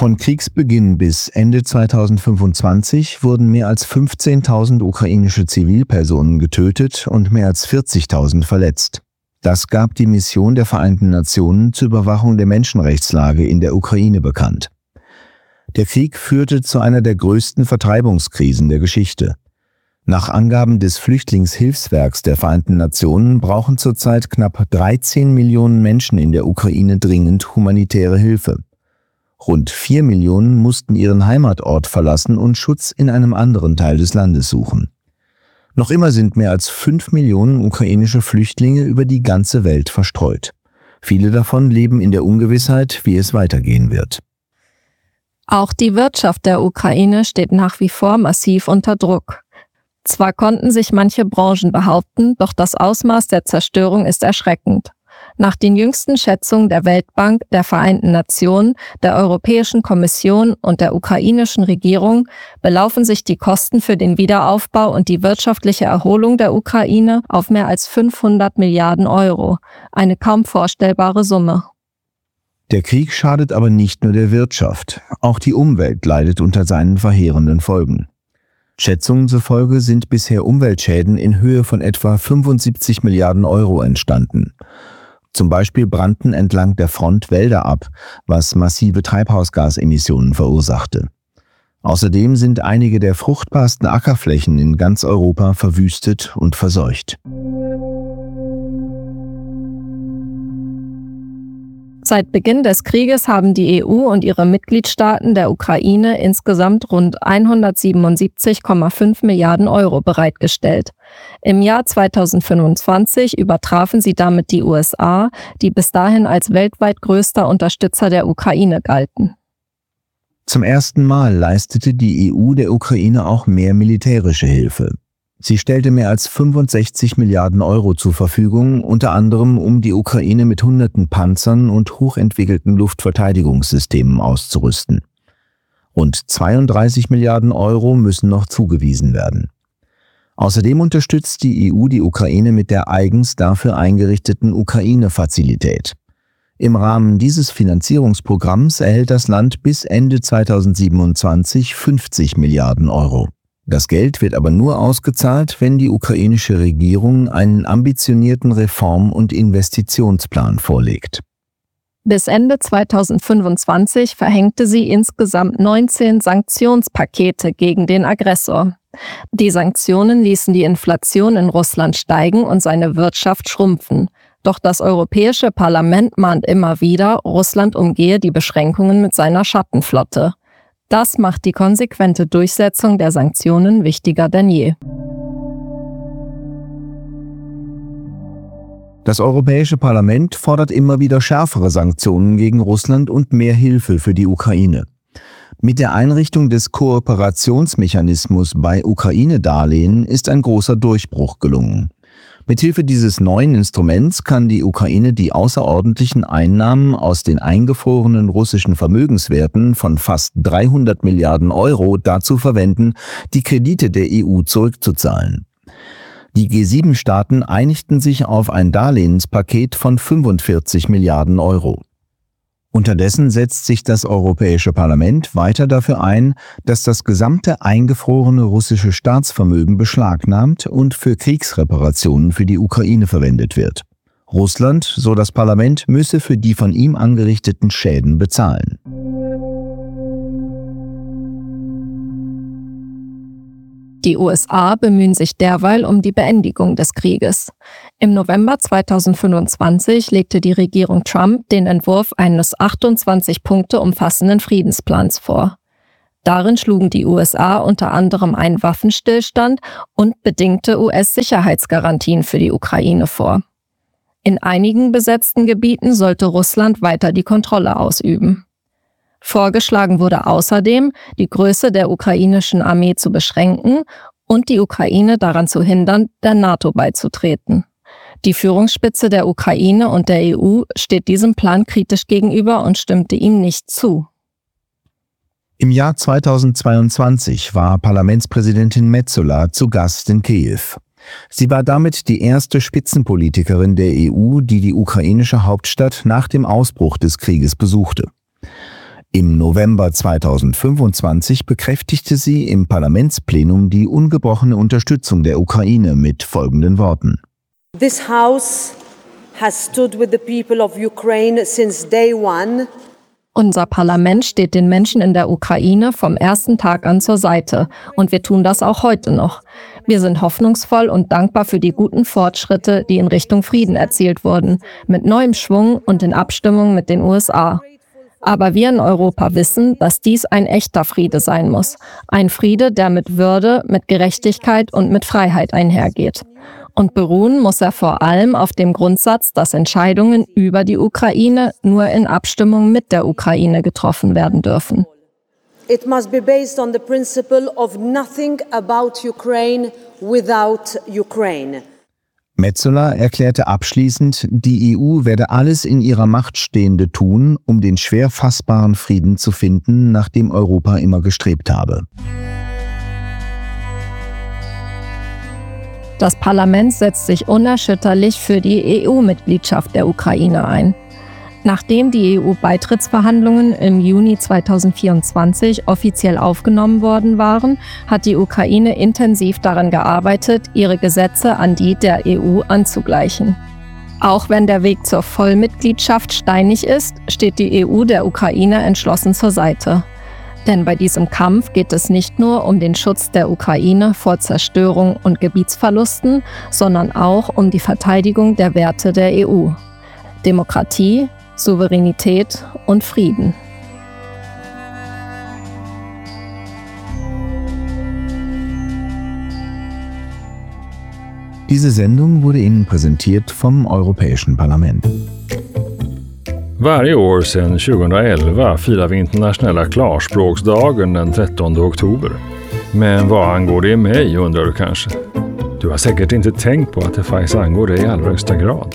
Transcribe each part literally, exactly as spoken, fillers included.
Von Kriegsbeginn bis Ende zweitausendfünfundzwanzig wurden mehr als fünfzehntausend ukrainische Zivilpersonen getötet und mehr als vierzigtausend verletzt. Das gab die Mission der Vereinten Nationen zur Überwachung der Menschenrechtslage in der Ukraine bekannt. Der Krieg führte zu einer der größten Vertreibungskrisen der Geschichte. Nach Angaben des Flüchtlingshilfswerks der Vereinten Nationen brauchen zurzeit knapp dreizehn Millionen Menschen in der Ukraine dringend humanitäre Hilfe. Rund vier Millionen mussten ihren Heimatort verlassen und Schutz in einem anderen Teil des Landes suchen. Noch immer sind mehr als fünf Millionen ukrainische Flüchtlinge über die ganze Welt verstreut. Viele davon leben in der Ungewissheit, wie es weitergehen wird. Auch die Wirtschaft der Ukraine steht nach wie vor massiv unter Druck. Zwar konnten sich manche Branchen behaupten, doch das Ausmaß der Zerstörung ist erschreckend. Nach den jüngsten Schätzungen der Weltbank, der Vereinten Nationen, der Europäischen Kommission und der ukrainischen Regierung belaufen sich die Kosten für den Wiederaufbau und die wirtschaftliche Erholung der Ukraine auf mehr als fünfhundert Milliarden Euro, eine kaum vorstellbare Summe. Der Krieg schadet aber nicht nur der Wirtschaft, auch die Umwelt leidet unter seinen verheerenden Folgen. Schätzungen zufolge sind bisher Umweltschäden in Höhe von etwa fünfundsiebzig Milliarden Euro entstanden. Zum Beispiel brannten entlang der Front Wälder ab, was massive Treibhausgasemissionen verursachte. Außerdem sind einige der fruchtbarsten Ackerflächen in ganz Europa verwüstet und verseucht. Seit Beginn des Krieges haben die E U und ihre Mitgliedstaaten der Ukraine insgesamt rund hundertsiebenundsiebzig Komma fünf Milliarden Euro bereitgestellt. Im Jahr zweitausendfünfundzwanzig übertrafen sie damit die U S A, die bis dahin als weltweit größter Unterstützer der Ukraine galten. Zum ersten Mal leistete die E U der Ukraine auch mehr militärische Hilfe. Sie stellte mehr als fünfundsechzig Milliarden Euro zur Verfügung, unter anderem um die Ukraine mit hunderten Panzern und hochentwickelten Luftverteidigungssystemen auszurüsten. Rund zweiunddreißig Milliarden Euro müssen noch zugewiesen werden. Außerdem unterstützt die E U die Ukraine mit der eigens dafür eingerichteten Ukraine-Fazilität. Im Rahmen dieses Finanzierungsprogramms erhält das Land bis Ende zweitausendsiebenundzwanzig fünfzig Milliarden Euro. Das Geld wird aber nur ausgezahlt, wenn die ukrainische Regierung einen ambitionierten Reform- und Investitionsplan vorlegt. Bis Ende zweitausendfünfundzwanzig verhängte sie insgesamt neunzehn Sanktionspakete gegen den Aggressor. Die Sanktionen ließen die Inflation in Russland steigen und seine Wirtschaft schrumpfen. Doch das Europäische Parlament mahnt immer wieder, Russland umgehe die Beschränkungen mit seiner Schattenflotte. Das macht die konsequente Durchsetzung der Sanktionen wichtiger denn je. Das Europäische Parlament fordert immer wieder schärfere Sanktionen gegen Russland und mehr Hilfe für die Ukraine. Mit der Einrichtung des Kooperationsmechanismus bei Ukraine-Darlehen ist ein großer Durchbruch gelungen. Mithilfe dieses neuen Instruments kann die Ukraine die außerordentlichen Einnahmen aus den eingefrorenen russischen Vermögenswerten von fast dreihundert Milliarden Euro dazu verwenden, die Kredite der E U zurückzuzahlen. Die G sieben Staaten einigten sich auf ein Darlehenspaket von fünfundvierzig Milliarden Euro. Unterdessen setzt sich das Europäische Parlament weiter dafür ein, dass das gesamte eingefrorene russische Staatsvermögen beschlagnahmt und für Kriegsreparationen für die Ukraine verwendet wird. Russland, so das Parlament, müsse für die von ihm angerichteten Schäden bezahlen. Die U S A bemühen sich derweil um die Beendigung des Krieges. Im November zweitausendfünfundzwanzig legte die Regierung Trump den Entwurf eines achtundzwanzig Punkte umfassenden Friedensplans vor. Darin schlugen die U S A unter anderem einen Waffenstillstand und bedingte U S-Sicherheitsgarantien für die Ukraine vor. In einigen besetzten Gebieten sollte Russland weiter die Kontrolle ausüben. Vorgeschlagen wurde außerdem, die Größe der ukrainischen Armee zu beschränken und die Ukraine daran zu hindern, der NATO beizutreten. Die Führungsspitze der Ukraine und der E U steht diesem Plan kritisch gegenüber und stimmte ihm nicht zu. Im Jahr zweitausendzweiundzwanzig war Parlamentspräsidentin Metsola zu Gast in Kiew. Sie war damit die erste Spitzenpolitikerin der E U, die die ukrainische Hauptstadt nach dem Ausbruch des Krieges besuchte. Im November zweitausendfünfundzwanzig bekräftigte sie im Parlamentsplenum die ungebrochene Unterstützung der Ukraine mit folgenden Worten. This House has stood with the people of Ukraine since day one. Unser Parlament steht den Menschen in der Ukraine vom ersten Tag an zur Seite und wir tun das auch heute noch. Wir sind hoffnungsvoll und dankbar für die guten Fortschritte, die in Richtung Frieden erzielt wurden, mit neuem Schwung und in Abstimmung mit den U S A. Aber wir in Europa wissen, dass dies ein echter Friede sein muss. Ein Friede, der mit Würde, mit Gerechtigkeit und mit Freiheit einhergeht. Und beruhen muss er vor allem auf dem Grundsatz, dass Entscheidungen über die Ukraine nur in Abstimmung mit der Ukraine getroffen werden dürfen. It must be based on the principle of nothing about Ukraine without Ukraine. Metsola erklärte abschließend, die E U werde alles in ihrer Macht Stehende tun, um den schwer fassbaren Frieden zu finden, nach dem Europa immer gestrebt habe. Das Parlament setzt sich unerschütterlich für die E U-Mitgliedschaft der Ukraine ein. Nachdem die E U-Beitrittsverhandlungen im Juni zweitausendvierundzwanzig offiziell aufgenommen worden waren, hat die Ukraine intensiv daran gearbeitet, ihre Gesetze an die der E U anzugleichen. Auch wenn der Weg zur Vollmitgliedschaft steinig ist, steht die E U der Ukraine entschlossen zur Seite. Denn bei diesem Kampf geht es nicht nur um den Schutz der Ukraine vor Zerstörung und Gebietsverlusten, sondern auch um die Verteidigung der Werte der E U. Demokratie, Souveränität und Frieden. Diese Sendung wurde Ihnen präsentiert vom Europäischen Parlament. Varje år sedan tjugohundraelva firar vi internationella klarspråksdagen den trettonde oktober. Men vad angår det mig, undrar du kanske? Du har säkert inte tänkt på att det faktiskt angår dig i allra högsta grad.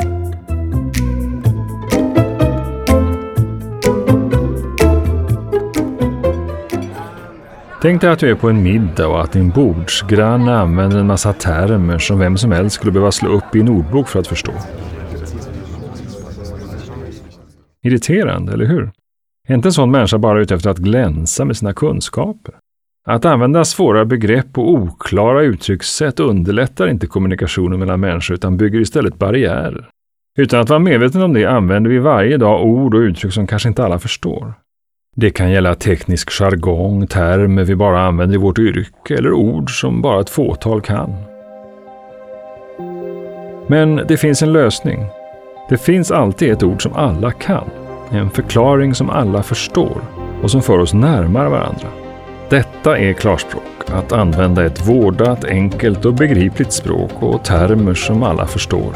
Tänk dig att du är på en middag och att din bordsgranne använder en massa termer som vem som helst skulle behöva slå upp i en ordbok för att förstå. Irriterande, eller hur? Är inte en sån människa bara ute efter att glänsa med sina kunskaper? Att använda svåra begrepp och oklara uttryckssätt underlättar inte kommunikationen mellan människor utan bygger istället barriärer. Utan att vara medveten om det använder vi varje dag ord och uttryck som kanske inte alla förstår. Det kan gälla teknisk jargong, termer vi bara använder i vårt yrke eller ord som bara ett fåtal kan. Men det finns en lösning. Det finns alltid ett ord som alla kan. En förklaring som alla förstår och som för oss närmare varandra. Detta är klarspråk. Att använda ett vårdat, enkelt och begripligt språk och termer som alla förstår.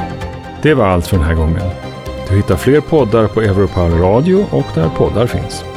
Det var allt för den här gången. Du hittar fler poddar på Europal Radio och där poddar finns.